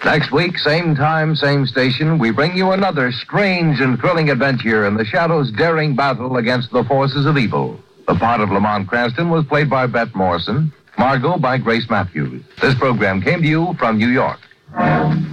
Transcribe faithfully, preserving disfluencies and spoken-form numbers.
Next week, same time, same station, we bring you another strange and thrilling adventure in the Shadow's daring battle against the forces of evil. The part of Lamont Cranston was played by Bette Morrison, Margot by Grace Matthews. This program came to you from New York.